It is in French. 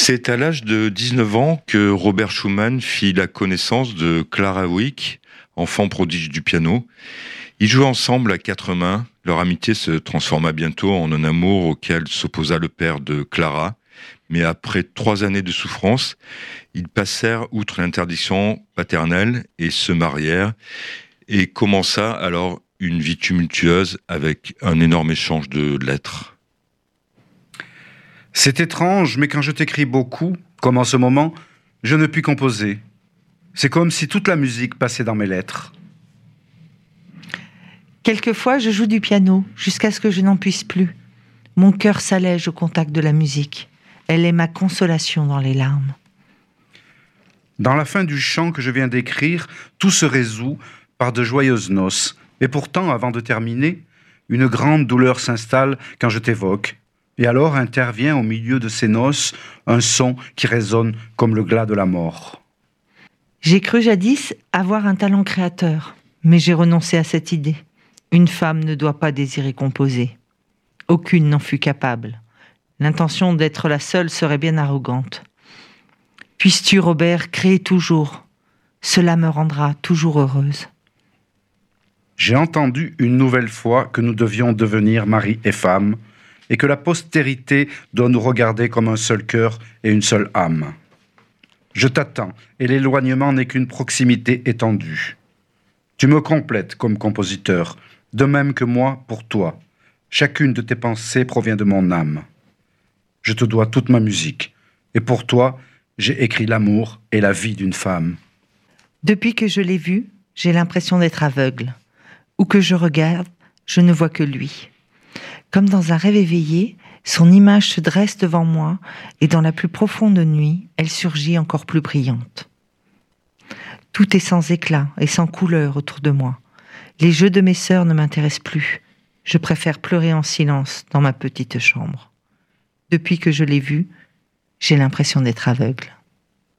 C'est à l'âge de 19 ans que Robert Schumann fit la connaissance de Clara Wieck, enfant prodige du piano. Ils jouaient ensemble à quatre mains. Leur amitié se transforma bientôt en un amour auquel s'opposa le père de Clara. Mais après 3 années de souffrance, ils passèrent outre l'interdiction paternelle et se marièrent. Et commença alors une vie tumultueuse avec un énorme échange de lettres. C'est étrange, mais quand je t'écris beaucoup, comme en ce moment, je ne puis composer. C'est comme si toute la musique passait dans mes lettres. Quelquefois, je joue du piano, jusqu'à ce que je n'en puisse plus. Mon cœur s'allège au contact de la musique. Elle est ma consolation dans les larmes. Dans la fin du chant que je viens d'écrire, tout se résout par de joyeuses noces. Et pourtant, avant de terminer, une grande douleur s'installe quand je t'évoque. Et alors intervient au milieu de ces noces un son qui résonne comme le glas de la mort. J'ai cru jadis avoir un talent créateur, mais j'ai renoncé à cette idée. Une femme ne doit pas désirer composer. Aucune n'en fut capable. L'intention d'être la seule serait bien arrogante. Puisses-tu, Robert, créer toujours. Cela me rendra toujours heureuse. J'ai entendu une nouvelle fois que nous devions devenir mari et femme, et que la postérité doit nous regarder comme un seul cœur et une seule âme. Je t'attends, et l'éloignement n'est qu'une proximité étendue. Tu me complètes comme compositeur, de même que moi pour toi. Chacune de tes pensées provient de mon âme. Je te dois toute ma musique, et pour toi, j'ai écrit l'amour et la vie d'une femme. Depuis que je l'ai vu, j'ai l'impression d'être aveugle. Où que je regarde, je ne vois que lui. Comme dans un rêve éveillé, son image se dresse devant moi et dans la plus profonde nuit, elle surgit encore plus brillante. Tout est sans éclat et sans couleur autour de moi. Les jeux de mes sœurs ne m'intéressent plus. Je préfère pleurer en silence dans ma petite chambre. Depuis que je l'ai vu, j'ai l'impression d'être aveugle.